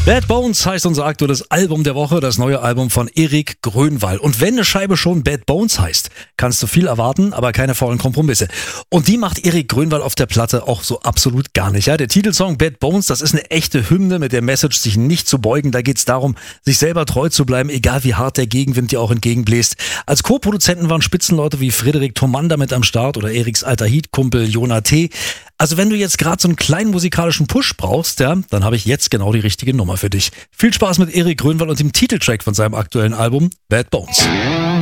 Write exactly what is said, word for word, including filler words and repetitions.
Bad Bones heißt unser aktuelles Album der Woche, das neue Album von Erik Grönwall. Und wenn eine Scheibe schon Bad Bones heißt, kannst du viel erwarten, aber keine faulen Kompromisse. Und die macht Erik Grönwall auf der Platte auch so absolut gar nicht. Ja, der Titelsong Bad Bones, das ist eine echte Hymne mit der Message, sich nicht zu beugen. Da geht's darum, sich selber treu zu bleiben, egal wie hart der Gegenwind dir auch entgegenbläst. Als Co-Produzenten waren Spitzenleute wie Frederik Thomander mit am Start oder Eriks alter Heat-Kumpel Jonah T. Also wenn du jetzt gerade so einen kleinen musikalischen Push brauchst, ja, dann habe ich jetzt genau die richtige Nummer für dich. Viel Spaß mit Erik Grönwall und dem Titeltrack von seinem aktuellen Album Bad Bones.